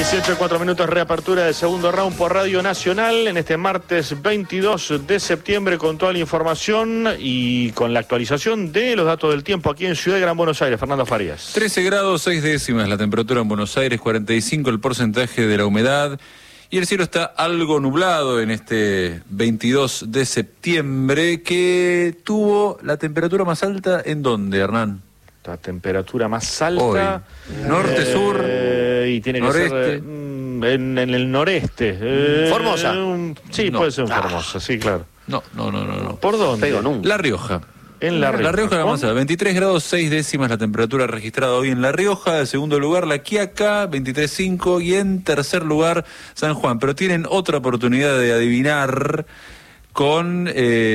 18:04, reapertura del segundo round por Radio Nacional en este martes 22 de septiembre con toda la información y con la actualización de los datos del tiempo aquí en Ciudad de Gran Buenos Aires. Fernando Farías. 13 grados 6 décimas la temperatura en Buenos Aires, 45 el porcentaje de la humedad y el cielo está algo nublado en este 22 de septiembre que tuvo la temperatura más alta ¿en dónde, Hernán? La temperatura más alta hoy. Norte, sur, y tiene que noreste. ser en el noreste. ¿Formosa? Sí, no. Puede ser en Formosa, sí, claro. No. ¿Por dónde? Pego nunca. La Rioja. En La Rioja. La Rioja la más alta, 23 grados 6 décimas la temperatura registrada hoy en La Rioja. En segundo lugar, La Quiaca, 23,5. Y en tercer lugar, San Juan. Pero tienen otra oportunidad de adivinar con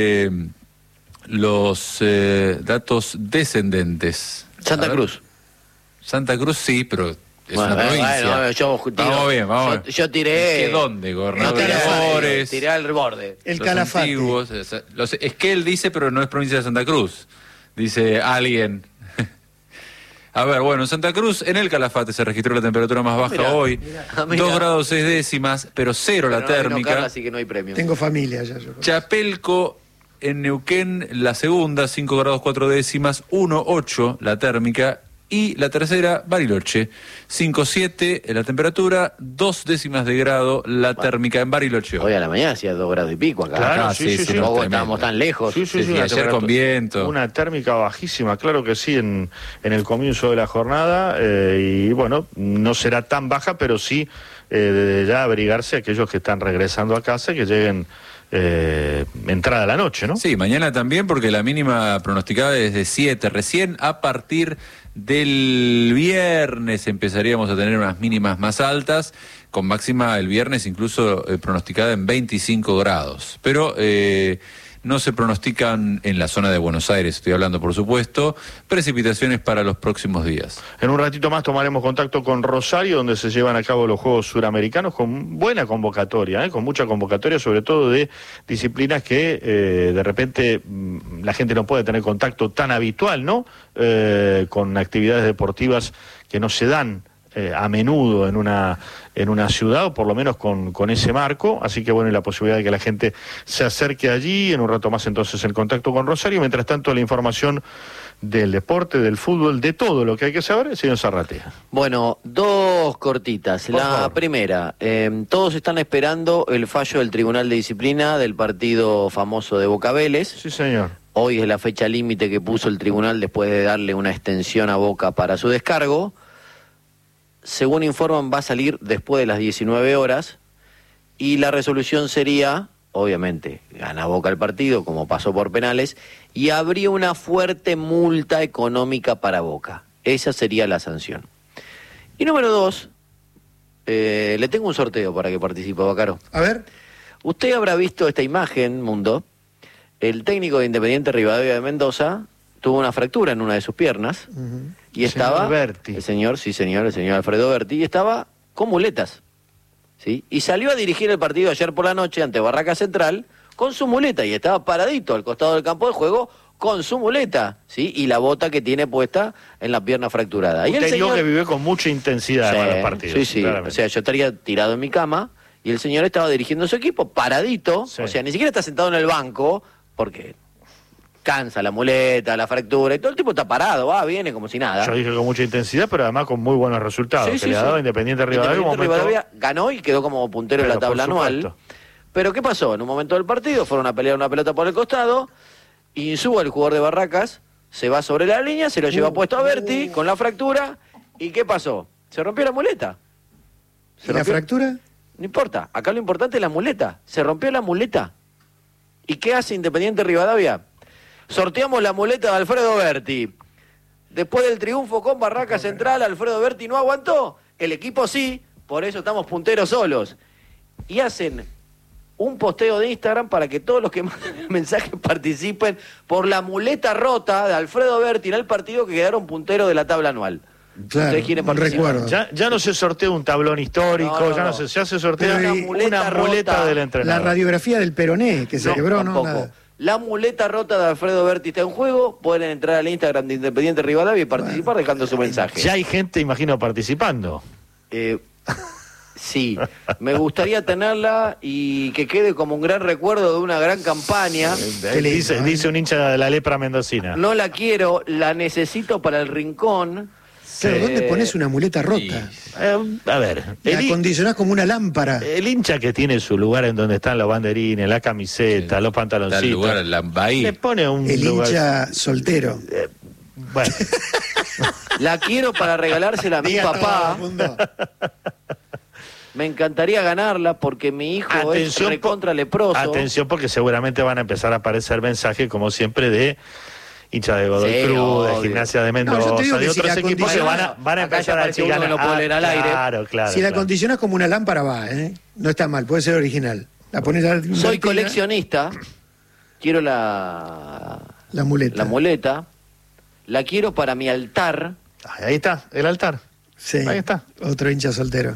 los datos descendentes. Santa Cruz. Santa Cruz sí, pero es una Bueno, provincia. Vamos bien. Yo tiré. ¿Qué dónde? No, Gobernadores. tiré al borde. El los Calafate. antiguos, es que él dice, pero no es provincia de Santa Cruz. Dice alguien. A ver, bueno, en Santa Cruz, en el Calafate se registró la temperatura más baja hoy. Mirá. 2 grados 6 décimas, pero cero la térmica. Carla, así que no hay premio. Tengo familia ya. Yo. Chapelco, en Neuquén, la segunda, 5 grados 4 décimas, 1,8 la térmica. Y la tercera, Bariloche, 5,7 la temperatura, 2 décimas de grado la térmica en Bariloche. Hoy a la mañana hacía 2 grados y pico acá. Claro, sí. Tampoco estábamos tan lejos. Sí, Desde ayer con viento. Una térmica bajísima, claro que sí, en el comienzo de la jornada. Y bueno, no será tan baja, pero sí desde ya abrigarse aquellos que están regresando a casa, que lleguen entrada a la noche, ¿no? Sí, mañana también, porque la mínima pronosticada es de 7. Recién a partir del viernes empezaríamos a tener unas mínimas más altas, con máxima el viernes incluso pronosticada en 25 grados. Pero no se pronostican en la zona de Buenos Aires, estoy hablando por supuesto, precipitaciones para los próximos días. En un ratito más tomaremos contacto con Rosario, donde se llevan a cabo los Juegos Suramericanos, con buena convocatoria, con mucha convocatoria, sobre todo de disciplinas que de repente la gente no puede tener contacto tan habitual, ¿no? Con actividades deportivas que no se dan a menudo en una ciudad, o por lo menos con ese marco, así que bueno, y la posibilidad de que la gente se acerque allí. En un rato más entonces el contacto con Rosario, mientras tanto la información del deporte, del fútbol, de todo lo que hay que saber, el señor Zarratea. Bueno, 2 cortitas. Por La favor. Primera, todos están esperando el fallo del Tribunal de Disciplina del partido famoso de Boca Vélez. Sí, señor. Hoy es la fecha límite que puso el tribunal después de darle una extensión a Boca para su descargo. Según informan, va a salir después de las 19 horas y la resolución sería, obviamente, gana Boca el partido, como pasó por penales, y habría una fuerte multa económica para Boca. Esa sería la sanción. Y número 2, le tengo un sorteo para que participe, Bacaro. A ver. Usted habrá visto esta imagen, Mundo. El técnico de Independiente Rivadavia de Mendoza tuvo una fractura en una de sus piernas. Y El estaba señor Berti. el señor Alfredo Berti, y estaba con muletas, ¿sí? Y salió a dirigir el partido ayer por la noche ante Barraca Central con su muleta, y estaba paradito al costado del campo de juego con su muleta, ¿sí? Y la bota que tiene puesta en la pierna fracturada. Y Un el técnico señor que vive con mucha intensidad en los partidos. Sí, claramente. o sea, yo estaría tirado en mi cama y el señor estaba dirigiendo su equipo paradito, Sí. o sea, ni siquiera está sentado en el banco porque cansa la muleta, la fractura, y todo el tipo está parado, viene como si nada. Yo dije con mucha intensidad, pero además con muy buenos resultados, Sí, que le ha dado Independiente Rivadavia. Independiente Rivadavia ganó y quedó como puntero en la tabla anual. Pero ¿qué pasó? En un momento del partido fueron a pelear una pelota por el costado, y Insúa, el jugador de Barracas, se va sobre la línea, se lo lleva puesto a Berti con la fractura, ¿y qué pasó? Se rompió la muleta. ¿Y la fractura? No importa, acá lo importante es la muleta. Se rompió la muleta. ¿Y qué hace Independiente Rivadavia? Sorteamos la muleta de Alfredo Berti. Después del triunfo con Barraca Central, Alfredo Berti no aguantó. El equipo sí, por eso estamos punteros solos. Y hacen un posteo de Instagram para que todos los que manden el mensaje participen por la muleta rota de Alfredo Berti en el partido, que quedaron punteros de la tabla anual. Claro, ¿Ustedes quieren participar? recuerdo. Ya no se sortea un tablón histórico, No. ya se sortea Pero una muleta rota. del La entrenador. radiografía del peroné, que se quebró, ¿no? tampoco. Nada. La muleta rota de Alfredo Berti está en juego. Pueden entrar al Instagram de Independiente Rivadavia y participar dejando su mensaje. Ya hay gente, imagino, participando. Sí, me gustaría tenerla y que quede como un gran recuerdo de una gran campaña. Dice un hincha de la lepra mendocina. No la quiero, la necesito para el rincón. Claro, ¿dónde pones una muleta rota? A ver, La acondicionás como una lámpara. el hincha que tiene su lugar en donde están los banderines, la camiseta, los pantaloncitos. Tal lugar, ahí. Le pone un El lugar- hincha soltero. Bueno, La quiero para regalársela a mi Diga todo, papá. mundo. Me encantaría ganarla porque mi hijo es recontra leproso. Atención, porque seguramente van a empezar a aparecer mensajes, como siempre, de hincha de Godoy Sí, Cruz, obvio. de Gimnasia de Mendoza, No, yo te digo de que si otros la equipos que van a Acá ya empezar a aparece decir uno que no puede leer al aire. Claro, Si la claro. acondicionás como una lámpara, va, ¿eh? No está mal, puede ser original. La pones a Soy coleccionista. Quiero la muleta. la muleta. La quiero para mi altar. Ahí está, el altar. Sí, Ahí está. otro hincha soltero.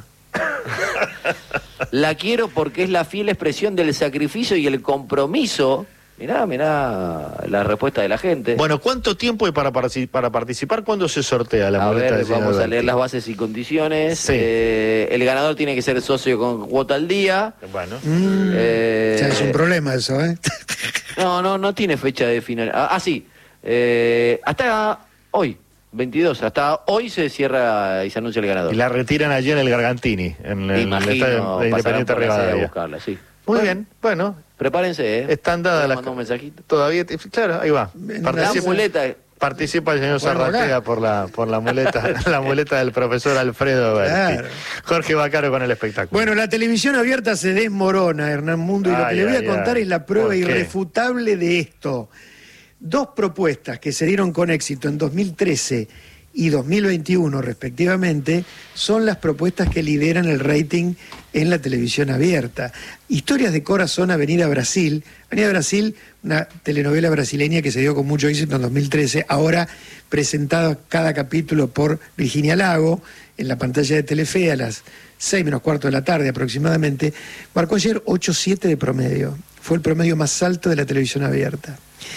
La quiero porque es la fiel expresión del sacrificio y el compromiso. Mirá la respuesta de la gente. Bueno, ¿cuánto tiempo hay para participar? ¿Cuándo se sortea la a muleta ver, del señor vamos a Berti? leer las bases y condiciones. Sí. El ganador tiene que ser socio con cuota al día. Bueno, Ya es un problema eso, ¿eh? No tiene fecha de final. Sí. Hasta hoy, 22. Hasta hoy se cierra y se anuncia el ganador. y la retiran allí en el Gargantini, en el Imagino, estadio de pasarán Independiente por la sede a Rivadavia. buscarla, sí. Muy bien, bueno, Prepárense, están dadas las... Mando un mensajito. Todavía, claro, ahí va. La muleta. Participa el señor Bueno, Zarratea acá. por la muleta, la muleta del profesor Alfredo Berti. Claro. Jorge Bacaro con el espectáculo. Bueno, la televisión abierta se desmorona, Hernán Mundo, y lo que le voy a contar es la prueba ¿Por qué? irrefutable de esto. Dos propuestas que se dieron con éxito en 2013 y 2021 respectivamente son las propuestas que lideran el rating en la televisión abierta. Historias de Corazón, Avenida Brasil. Avenida Brasil, una telenovela brasileña que se dio con mucho éxito en 2013, ahora presentada cada capítulo por Virginia Lago en la pantalla de Telefe a las 6 menos cuarto de la tarde aproximadamente, marcó ayer 8,7 de promedio. Fue el promedio más alto de la televisión abierta.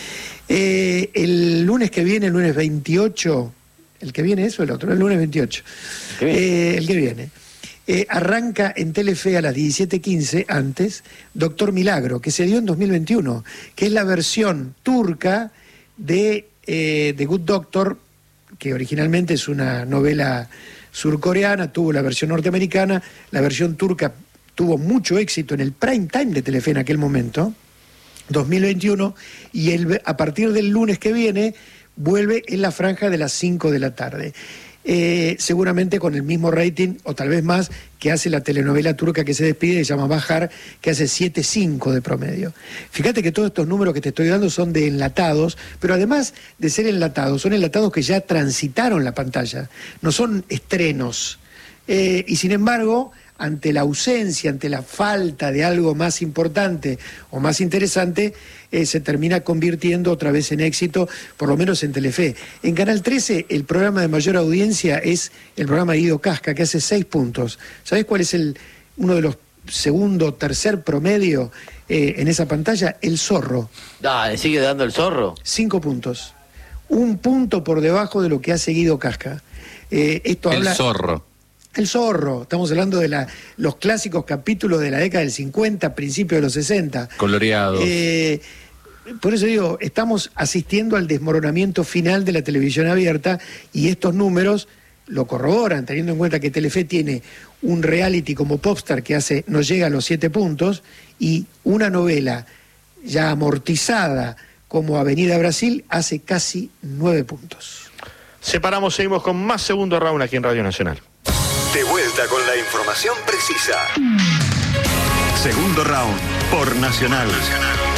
El lunes que viene, el lunes 28, ¿el que viene eso o el otro? El lunes 28. El que viene. Arranca en Telefe a las 17:15 antes, Doctor Milagro, que se dio en 2021, que es la versión turca de The Good Doctor, que originalmente es una novela surcoreana, tuvo la versión norteamericana, la versión turca tuvo mucho éxito en el prime time de Telefe en aquel momento, 2021, y a partir del lunes que viene vuelve en la franja de las 5 de la tarde. Seguramente con el mismo rating, o tal vez más, que hace la telenovela turca que se despide, se llama Bajar, que hace 7,5 de promedio. Fíjate que todos estos números que te estoy dando son de enlatados, pero además de ser enlatados, son enlatados que ya transitaron la pantalla, no son estrenos. Y sin embargo, ante la ausencia, ante la falta de algo más importante o más interesante, se termina convirtiendo otra vez en éxito, por lo menos en Telefe. En Canal 13, el programa de mayor audiencia es el programa de Guido Casca, que hace 6 puntos. ¿Sabés cuál es uno de los segundo, tercer promedio en esa pantalla? El Zorro. Dale, sigue dando el zorro. 5 puntos. 1 punto por debajo de lo que ha seguido Casca. Esto El habla... zorro. El Zorro, estamos hablando de los clásicos capítulos de la década del 50, principios de los 60. Coloreados. Por eso digo, estamos asistiendo al desmoronamiento final de la televisión abierta y estos números lo corroboran, teniendo en cuenta que Telefe tiene un reality como Popstar que no llega a los 7 puntos y una novela ya amortizada como Avenida Brasil hace casi 9 puntos. Separamos, seguimos con más segundo round aquí en Radio Nacional. De vuelta con la información precisa. Segundo round por Nacional.